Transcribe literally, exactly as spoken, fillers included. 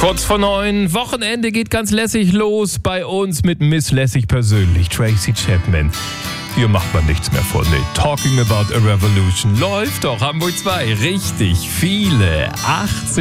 Kurz vor neun, Wochenende geht ganz lässig los bei uns mit Miss Lässig persönlich, Tracy Chapman. Hier macht man nichts mehr vor. Nee, Talking About a Revolution läuft doch. Hamburg zwei, richtig viele. achtzehn